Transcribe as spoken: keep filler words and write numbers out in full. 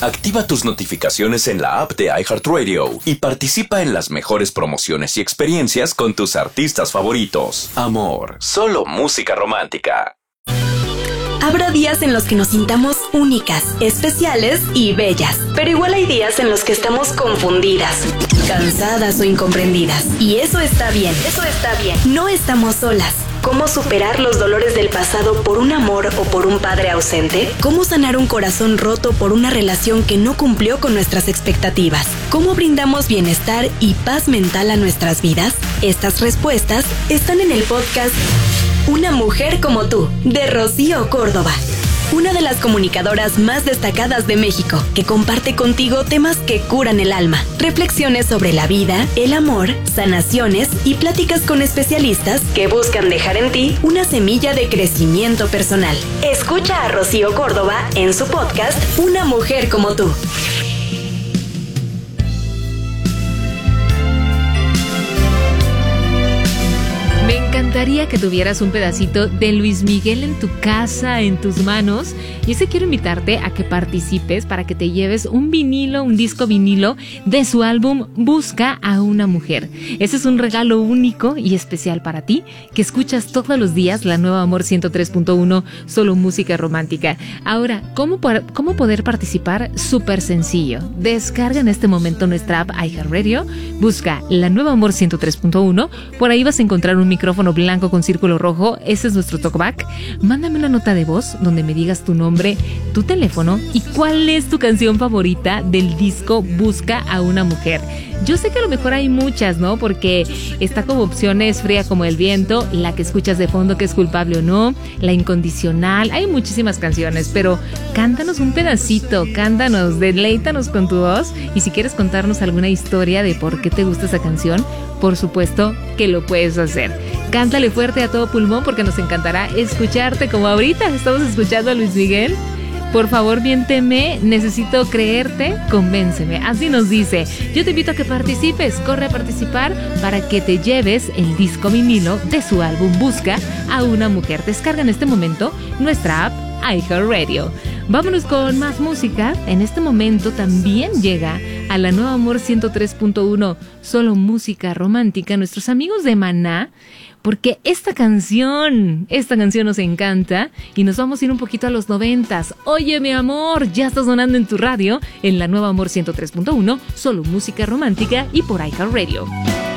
Activa tus notificaciones en la app de iHeartRadio y participa en las mejores promociones y experiencias con tus artistas favoritos. Amor, solo música romántica. Habrá días en los que nos sintamos únicas, especiales y bellas. Pero igual hay días en los que estamos confundidas, cansadas o incomprendidas. Y eso está bien, eso está bien. No estamos solas. ¿Cómo superar los dolores del pasado por un amor o por un padre ausente? ¿Cómo sanar un corazón roto por una relación que no cumplió con nuestras expectativas? ¿Cómo brindamos bienestar y paz mental a nuestras vidas? Estas respuestas están en el podcast Una mujer como tú, de Rocío Córdoba. Una de las comunicadoras más destacadas de México, que comparte contigo temas que curan el alma, reflexiones sobre la vida, el amor, sanaciones y pláticas con especialistas que buscan dejar en ti una semilla de crecimiento personal. Escucha a Rocío Córdoba en su podcast Una mujer como tú. Me encantaría que tuvieras un pedacito de Luis Miguel en tu casa, en tus manos. Y ese quiero invitarte a que participes para que te lleves un vinilo, un disco vinilo de su álbum Busca a una mujer. Ese es un regalo único y especial para ti, que escuchas todos los días la nueva Amor ciento tres punto uno, solo música romántica. Ahora, ¿cómo, cómo poder participar? Súper sencillo. Descarga en este momento nuestra app iHeartRadio, busca la nueva Amor ciento tres punto uno, por ahí vas a encontrar un micrófono blanco con círculo rojo, ese es nuestro talkback. Mándame una nota de voz donde me digas tu nombre, tu teléfono y cuál es tu canción favorita del disco Busca a una mujer. Yo sé que a lo mejor hay muchas, ¿no? Porque está como opciones Fría como el viento, la que escuchas de fondo que es Culpable o no, La incondicional, hay muchísimas canciones, pero cántanos un pedacito, cántanos, deleítanos con tu voz y si quieres contarnos alguna historia de por qué te gusta esa canción, por supuesto que lo puedes hacer. Cántale fuerte a todo pulmón porque nos encantará escucharte como ahorita estamos escuchando a Luis Miguel. Por favor, miénteme, necesito creerte, convénceme. Así nos dice. Yo te invito a que participes, corre a participar para que te lleves el disco vinilo de su álbum Busca a una mujer. Descarga en este momento nuestra app iHeartRadio. Vámonos con más música. En este momento también llega a la nueva Amor ciento tres punto uno, solo música romántica, nuestros amigos de Maná, porque esta canción, esta canción nos encanta y nos vamos a ir un poquito a los noventas. Oye, mi amor, ya está sonando en tu radio, en la nueva Amor ciento tres punto uno, solo música romántica y por iHeartRadio.